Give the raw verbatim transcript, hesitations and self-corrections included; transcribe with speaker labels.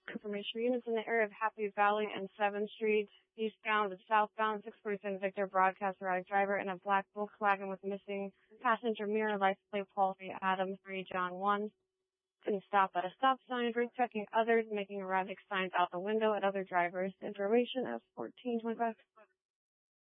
Speaker 1: Information units in the area of Happy Valley and seventh Street, eastbound and southbound, six forty-seven Victor broadcast erratic driver in a black Volkswagen with missing passenger mirror, license plate Paul three Adam three John one. Couldn't stop at a stop sign, drink checking others, making erratic signs out the window at other drivers. Information of fourteen twenty-five.